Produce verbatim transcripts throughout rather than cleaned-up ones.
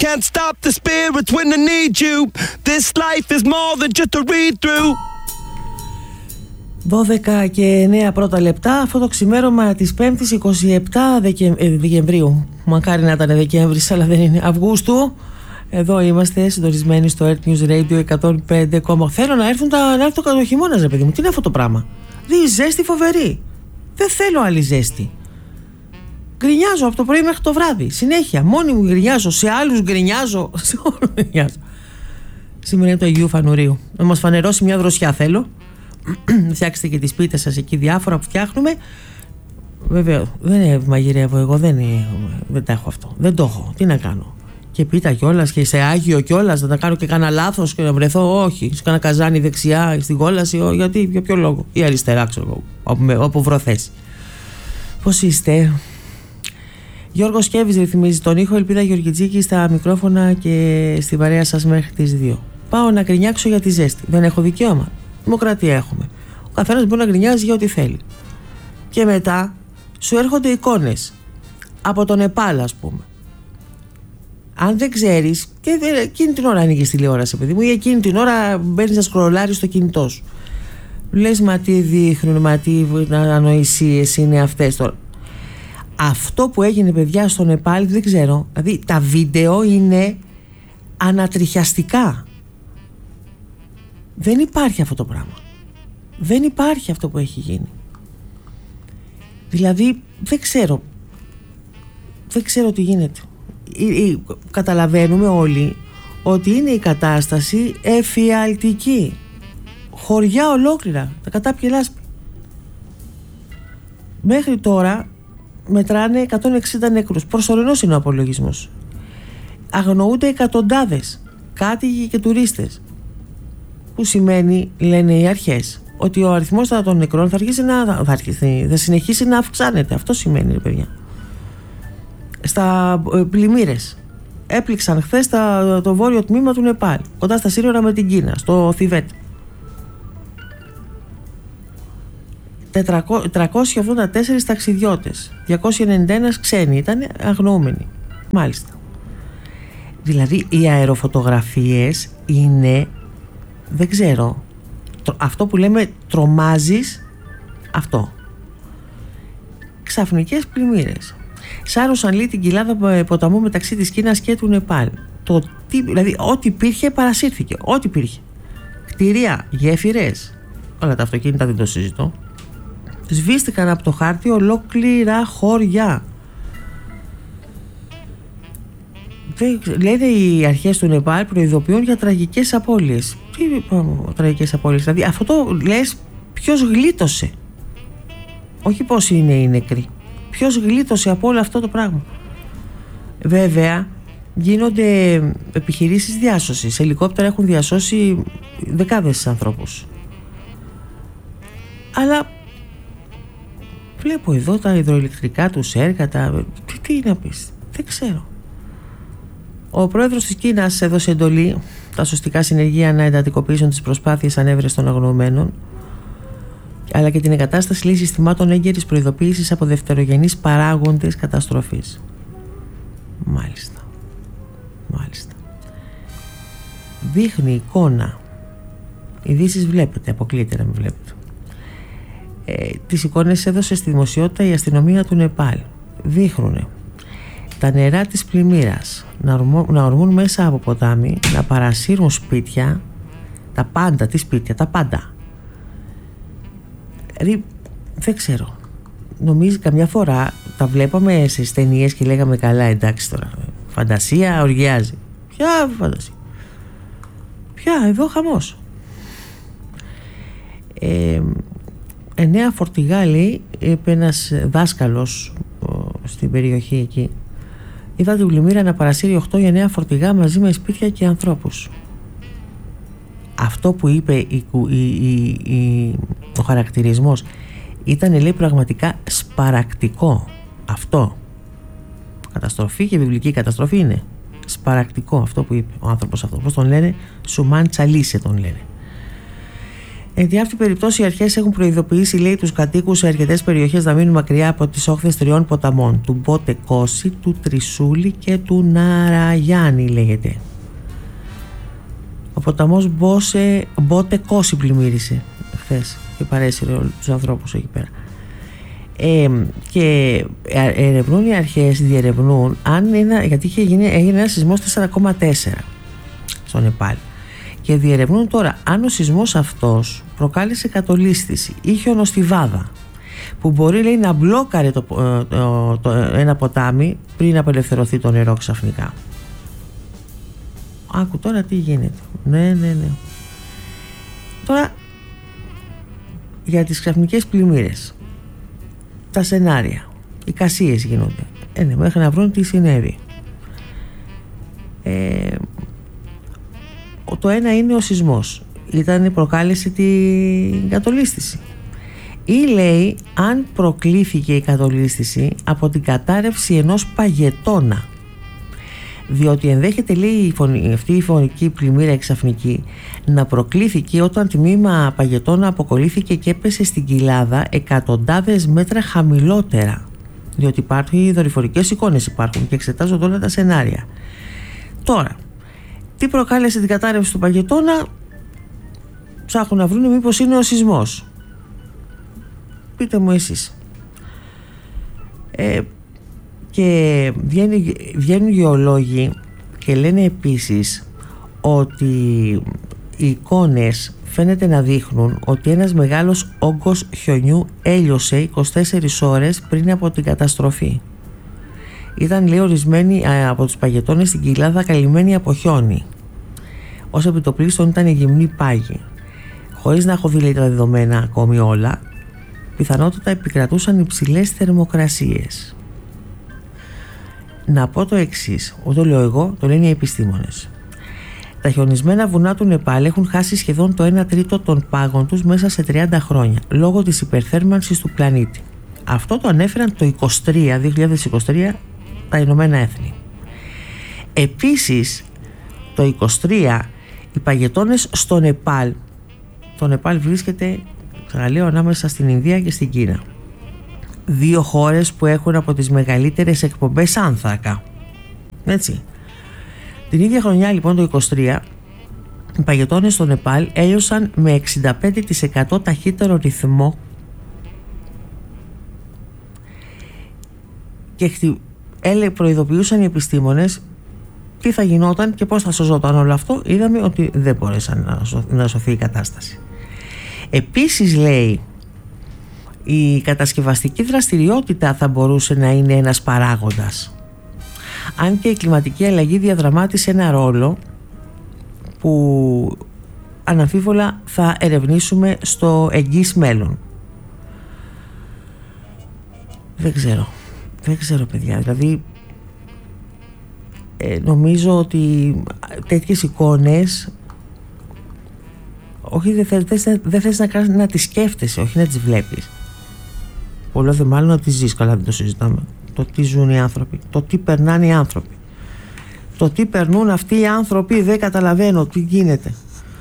can't stop the spirits when they need you. This life is more than just a read-through. δώδεκα και εννέα πρώτα λεπτά, αυτό το ξημέρωμα της πέμπτης εικοστή εβδόμη Δεκεμβρίου. Μακάρι να ήταν Δεκέμβρης, αλλά δεν είναι. Αυγούστου. Εδώ είμαστε συντονισμένοι στο Earth News Radio εκατόν πέντε κόμμα οκτώ. Θέλω να έρθουν τα, να έρθει το χειμώνας, ρε παιδί μου. Τι είναι αυτό το πράγμα? Δει ζέστη φοβερή. Δεν θέλω άλλη ζέστη. Γκρινιάζω από το πρωί μέχρι το βράδυ. Συνέχεια. Μόνη μου γκρινιάζω. Σε άλλους γκρινιάζω. Σε όλους γκρινιάζω. Σήμερα είναι το Αγίου Φανουρίου. Να μας φανερώσει μια δροσιά θέλω. Φτιάξτε και τις πίτες σας εκεί διάφορα που φτιάχνουμε. Βέβαια δεν μαγειρεύω εγώ. Δεν, δεν τα έχω αυτό. Δεν το έχω. Τι να κάνω? Και πίτα κιόλας και σε Άγιο κιόλας. Να τα κάνω και κάνα λάθος και να βρεθώ. Όχι. Σε κάνα καζάνι δεξιά στην κόλαση. Γιατί, για ποιο λόγο? Ή αριστερά, ξέρω εγώ. Όπου, όπου βρωθέσει. Πώς είστε? Γιώργος Κέβης ρυθμίζει τον ήχο. Ελπίδα Γεωργιτζίκη στα μικρόφωνα και στην παρέα σας μέχρι τις δύο. Πάω να γκρινιάξω για τη ζέστη. Δεν έχω δικαίωμα. Δημοκρατία έχουμε. Ο καθένας μπορεί να γκρινιάζει για ό,τι θέλει. Και μετά σου έρχονται εικόνες από τον Νεπάλ, ας πούμε. Αν δεν ξέρεις, και εκείνη την ώρα ανοίγεις τηλεόραση, παιδί μου, ή εκείνη την ώρα μπαίνεις να σκρολάρεις στο κινητό σου. Λες, μα τι δείχνουν, μα τι ανοησίες είναι αυτές τώρα. Αυτό που έγινε, παιδιά, στο Νεπάλ, δεν ξέρω. Δηλαδή τα βίντεο είναι ανατριχιαστικά. Δεν υπάρχει αυτό το πράγμα. Δεν υπάρχει αυτό που έχει γίνει. Δηλαδή δεν ξέρω. Δεν ξέρω τι γίνεται. Καταλαβαίνουμε όλοι ότι είναι η κατάσταση εφιαλτική. Χωριά ολόκληρα. Τα κατάπιε λάσπη. Μέχρι τώρα μετράνε εκατόν εξήντα νεκρούς. Προσωρινός είναι ο απολογισμός. Αγνοούνται εκατοντάδες κάτοικοι και τουρίστες. Που σημαίνει, λένε οι αρχές, ότι ο αριθμός των νεκρών θα, αρχίσει να, θα, αρχίσει, θα συνεχίσει να αυξάνεται. Αυτό σημαίνει, ρε παιδιά. Στα ε, πλημμύρες έπληξαν χθες τα, το βόρειο τμήμα του Νεπάλ, κοντά στα σύνορα με την Κίνα, στο Θιβέτ. τριακόσιοι ογδόντα τέσσερις ταξιδιώτες, διακόσιοι ενενήντα ένα ξένοι ήταν αγνοούμενοι. Μάλιστα. Δηλαδή οι αεροφωτογραφίες είναι, δεν ξέρω, αυτό που λέμε τρομάζεις, αυτό. Ξαφνικές πλημμύρες. Σάρωσαν λέει την κοιλάδα ποταμού μεταξύ της Κίνας και του Νεπάλ. Το τι, δηλαδή ό,τι υπήρχε παρασύρθηκε. Ό,τι υπήρχε. Κτίρια, γέφυρες, όλα τα αυτοκίνητα δεν το συζητώ. Σβήστηκαν από το χάρτη ολόκληρα χωριά. Λένε οι αρχές του Νεπάλ προειδοποιούν για τραγικές απώλειες. Τι τραγικές απώλειες? Δηλαδή αυτό το λες, ποιος γλίτωσε? Όχι πώς είναι οι νεκροί. Ποιος γλίτωσε από όλο αυτό το πράγμα? Βέβαια γίνονται επιχειρήσεις διάσωσης. Ελικόπτερα έχουν διασώσει δεκάδες ανθρώπους. Αλλά βλέπω εδώ τα υδροηλεκτρικά τους έργα, τα... τι, τι είναι να πεις? Δεν ξέρω. Ο πρόεδρος της Κίνας έδωσε εντολή τα σωστικά συνεργεία να εντατικοποιήσουν τις προσπάθειες ανέβρεσης των αγνοωμένων, αλλά και την εγκατάσταση λύσης συστημάτων έγκαιρης προειδοποίησης από δευτερογενείς παράγοντες καταστροφής. Μάλιστα. Μάλιστα. Δείχνει εικόνα. Ειδήσεις βλέπετε, αποκλείεται να μην βλέπετε. Ε, τις εικόνες έδωσε στη δημοσιότητα η αστυνομία του Νεπάλ. Δείχνουν τα νερά της πλημμύρας να, ορμώ, να ορμούν μέσα από ποτάμι, να παρασύρουν σπίτια, τα πάντα, τι σπίτια, τα πάντα. Δηλαδή, δεν ξέρω. Νομίζω καμιά φορά τα βλέπαμε σε ταινίες και λέγαμε καλά, εντάξει τώρα, φαντασία οργιάζει. Ποια φαντασία? Ποια, εδώ χαμός. Ε, εννέα φορτηγά, λέει, είπε ένας δάσκαλος ο, στην περιοχή εκεί. Είδα την πλημμύρα να παρασύρει οκτώ ή εννέα φορτηγά μαζί με σπίτια και ανθρώπους. Αυτό που είπε η, η, η, η, ο χαρακτηρισμός ήταν, λέει, πραγματικά σπαρακτικό. Αυτό. Καταστροφή και βιβλική καταστροφή είναι σπαρακτικό αυτό που είπε ο άνθρωπος αυτό. Πώς τον λένε? Σουμάν Τσαλίσε τον λένε. Εν δι' αυτή περιπτώσει, οι αρχές έχουν προειδοποιήσει, λέει, τους κατοίκους σε αρκετές περιοχές να μείνουν μακριά από τις όχθες τριών ποταμών, του Μπότε Κόση, του Τρισούλη και του Ναραγιάννη, λέγεται. Ο ποταμός Μπόσε, Μπότε Κόση πλημμύρισε χθες και παρέσυρε όλους τους ανθρώπους εκεί πέρα. Ε, και ερευνούν οι αρχές, διερευνούν αν είναι, γιατί είχε γίνει, έγινε ένα σεισμός τέσσερα κόμμα τέσσερα στο Νεπάλ, και διερευνούν τώρα αν ο σεισμός αυτός προκάλεσε κατολίσθηση ή χιονοστιβάδα που μπορεί, λέει, να μπλόκαρε το, το, το, το, ένα ποτάμι πριν απελευθερωθεί το νερό ξαφνικά. Άκου τώρα τι γίνεται. Ναι, ναι, ναι. Τώρα για τις ξαφνικές πλημμύρες, τα σενάρια, οι κασίες γίνονται. Ε, ναι, μέχρι να βρουν τι συνέβη. Ε, το ένα είναι ο σεισμός. Ήταν προκάλεσε την κατολίσθηση. Ή, λέει, αν προκλήθηκε η κατολίσθηση από την κατάρρευση ενός παγετώνα. Διότι ενδέχεται, λέει, η φωνη, αυτή η φωνική πλημμύρα εξαφνική να προκλήθηκε όταν τμήμα παγετώνα αποκολλήθηκε και έπεσε στην κοιλάδα εκατοντάδες μέτρα χαμηλότερα. Διότι υπάρχουν δορυφορικές εικόνες, υπάρχουν και εξετάζονται όλα τα σενάρια. Τώρα, τι προκάλεσε την κατάρρευση του παγετώνα? Ψάχνουν να βρουν μήπως είναι ο σεισμός. Πείτε μου εσείς. Ε, και βγαίνουν, βγαίνουν γεωλόγοι και λένε επίσης ότι οι εικόνες φαίνεται να δείχνουν ότι ένας μεγάλος όγκος χιονιού έλειωσε είκοσι τέσσερις ώρες πριν από την καταστροφή. Ήταν, λέει, ορισμένοι από τους παγετώνες στην κοιλάδα καλυμμένοι από χιόνι. Ως επιτοπλίστων ήταν οι γυμνοί πάγοι. Χωρίς να έχω δει, λέει, τα δεδομένα ακόμη όλα, πιθανότατα επικρατούσαν υψηλές θερμοκρασίες. Να πω το εξής, όχι το λέω εγώ, το λένε οι επιστήμονες. Τα χιονισμένα βουνά του Νεπάλ έχουν χάσει σχεδόν το ένα τρίτο των πάγων τους μέσα σε τριάντα χρόνια, λόγω της υπερθέρμανσης του πλανήτη. Αυτό το ανέφεραν το είκοσι τρία, δύο χιλιάδες είκοσι τρία τα Ηνωμένα Έθνη. Επίσης, το είκοσι τρία οι παγετώνες στο Νεπάλ, το Νεπάλ βρίσκεται, ξαναλέω, ανάμεσα στην Ινδία και στην Κίνα. Δύο χώρες που έχουν από τις μεγαλύτερες εκπομπές άνθρακα. Έτσι. Την ίδια χρονιά, λοιπόν, το είκοσι τρία, οι παγετώνες στο Νεπάλ έλειωσαν με εξήντα πέντε τοις εκατό ταχύτερο ρυθμό και προειδοποιούσαν οι επιστήμονες τι θα γινόταν και πώς θα σωζόταν όλο αυτό. Είδαμε ότι δεν μπόρεσαν να σωθεί η κατάσταση. Επίσης, λέει, η κατασκευαστική δραστηριότητα θα μπορούσε να είναι ένας παράγοντας. Αν και η κλιματική αλλαγή διαδραμάτισε ένα ρόλο που αναμφίβολα θα ερευνήσουμε στο εγγύς μέλλον. Δεν ξέρω. Δεν ξέρω, παιδιά. Δηλαδή, ε, νομίζω ότι τέτοιες εικόνες, όχι, δεν θες, δεν θες να, να τις σκέφτεσαι, όχι να τις βλέπεις. Όλο δε μάλλον να τις ζεις, καλά, δεν το συζητάμε. Το τι ζουν οι άνθρωποι, το τι περνάνε οι άνθρωποι, το τι περνούν αυτοί οι άνθρωποι, δεν καταλαβαίνω τι γίνεται.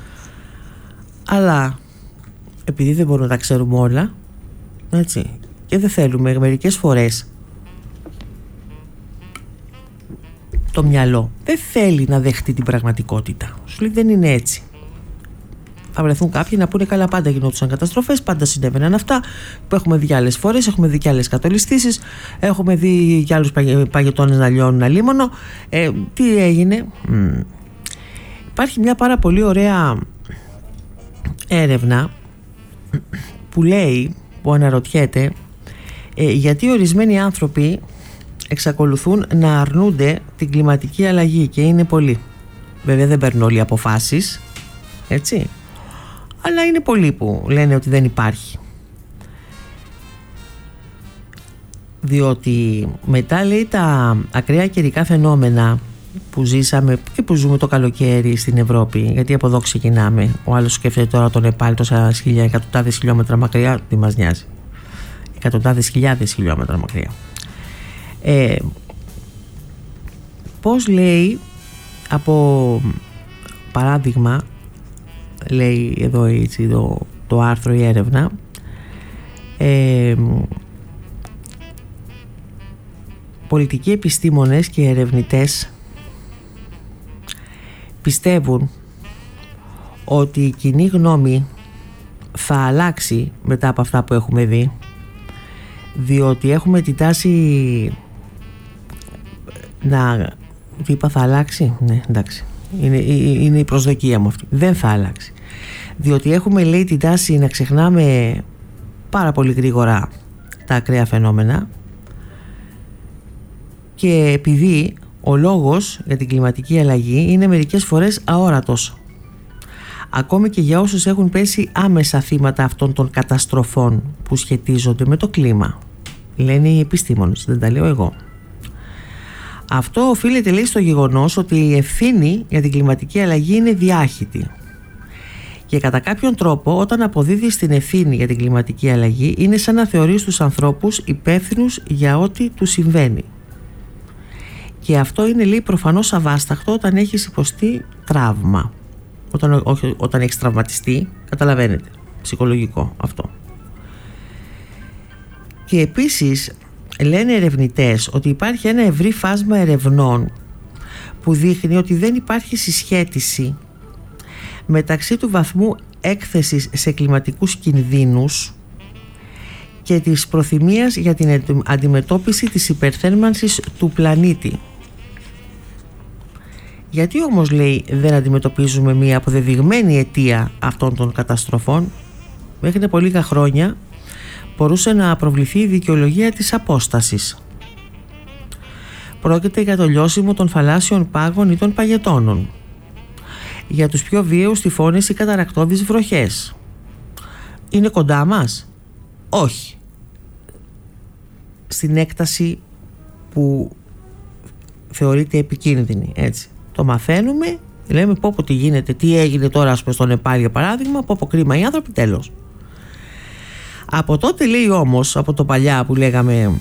Αλλά επειδή δεν μπορούμε να τα ξέρουμε όλα, έτσι, και δεν θέλουμε μερικές φορές, το μυαλό δεν θέλει να δεχτεί την πραγματικότητα. Σου λέει δεν είναι έτσι. Θα βρεθούν κάποιοι να πούνε καλά, πάντα γινόντουσαν καταστροφές, πάντα συνέβαιναν αυτά που έχουμε δει άλλες φορές, έχουμε δει και άλλες κατολιστήσεις, έχουμε δει και άλλους παγετώνες να λιώνουν αλίμονο. Ε, τι έγινε? Mm. Υπάρχει μια πάρα πολύ ωραία έρευνα που λέει, που αναρωτιέται ε, γιατί ορισμένοι άνθρωποι εξακολουθούν να αρνούνται την κλιματική αλλαγή, και είναι πολλοί. Βέβαια δεν παίρνουν όλοι αποφάσεις, έτσι, αλλά είναι πολλοί που λένε ότι δεν υπάρχει. Διότι μετά, λέει, τα ακραία καιρικά φαινόμενα που ζήσαμε και που ζούμε το καλοκαίρι στην Ευρώπη, γιατί από εδώ ξεκινάμε, ο άλλος σκέφτεται τώρα τον Νεπάλ τόσα χιλιά, εκατοντάδες χιλιόμετρα μακριά, τι μας νοιάζει, εκατοντάδες χιλιάδες χιλιόμετρα μακριά. Ε, πώς, λέει, από παράδειγμα, λέει εδώ έτσι το, το άρθρο, η έρευνα, ε, πολιτικοί επιστήμονες και ερευνητές πιστεύουν ότι η κοινή γνώμη θα αλλάξει μετά από αυτά που έχουμε δει, διότι έχουμε την τάση να... Τι είπα, θα αλλάξει? Ναι, εντάξει, είναι, είναι η προσδοκία μου αυτή. Δεν θα αλλάξει, διότι έχουμε, λέει, την τάση να ξεχνάμε πάρα πολύ γρήγορα τα ακραία φαινόμενα, και επειδή ο λόγος για την κλιματική αλλαγή είναι μερικές φορές αόρατος, ακόμη και για όσους έχουν πέσει άμεσα θύματα αυτών των καταστροφών που σχετίζονται με το κλίμα, λένε οι επιστήμονες, δεν τα λέω εγώ. Αυτό οφείλεται, λέει, στο γεγονός ότι η ευθύνη για την κλιματική αλλαγή είναι διάχυτη, και κατά κάποιον τρόπο όταν αποδίδεις την ευθύνη για την κλιματική αλλαγή είναι σαν να θεωρείς τους ανθρώπους υπεύθυνους για ό,τι τους συμβαίνει, και αυτό είναι, λέει, προφανώς αβάσταχτο όταν έχεις υποστεί τραύμα, όταν, όχι, όταν έχεις τραυματιστεί, καταλαβαίνετε, ψυχολογικό αυτό. Και επίσης λένε ερευνητές ότι υπάρχει ένα ευρύ φάσμα ερευνών που δείχνει ότι δεν υπάρχει συσχέτιση μεταξύ του βαθμού έκθεσης σε κλιματικούς κινδύνους και της προθυμίας για την αντιμετώπιση της υπερθέρμανσης του πλανήτη. Γιατί όμως, λέει, δεν αντιμετωπίζουμε μια αποδεδειγμένη αιτία αυτών των καταστροφών? Μέχρι πολύ λίγα χρόνια μπορούσε να προβληθεί η δικαιολογία της απόστασης. Πρόκειται για το λιώσιμο των θαλάσσιων πάγων ή των παγετώνων, για τους πιο βίαιους τυφώνες ή καταρρακτώδεις βροχές. Είναι κοντά μας? Όχι. Στην έκταση που θεωρείται επικίνδυνη, έτσι. Το μαθαίνουμε, λέμε πω πω τι γίνεται, τι έγινε τώρα, ας πούμε, στο Νεπάλ για παράδειγμα, πω πω κρίμα οι άνθρωποι, τέλος. Από τότε, λέει, όμως, από το παλιά που λέγαμε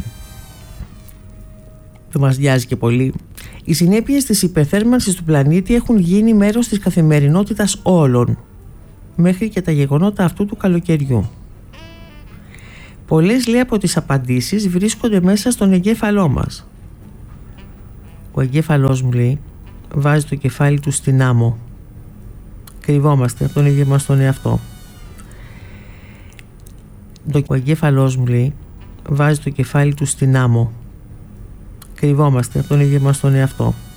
δεν μας νοιάζει και πολύ, οι συνέπειες της υπερθέρμανσης του πλανήτη έχουν γίνει μέρος της καθημερινότητας όλων, μέχρι και τα γεγονότα αυτού του καλοκαιριού. Πολλές, λέει, από τις απαντήσεις βρίσκονται μέσα στον εγκέφαλό μας. Ο εγκέφαλός μου, λέει, βάζει το κεφάλι του στην άμμο. Κρυβόμαστε από τον ίδιο μας τον εαυτό. Ο εγκέφαλός μου, λέει, βάζει το κεφάλι του στην άμμο. Κρυβόμαστε από τον ίδιο μας τον εαυτό.